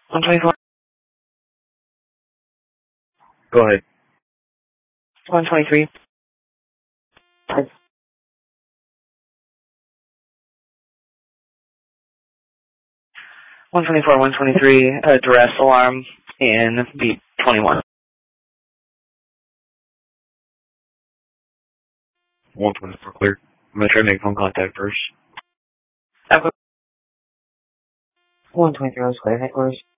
124. Go ahead. 123. 124, 123, duress alarm in B21. 124 clear. I'm gonna try to make phone contact first. 123 was clear, headquarters.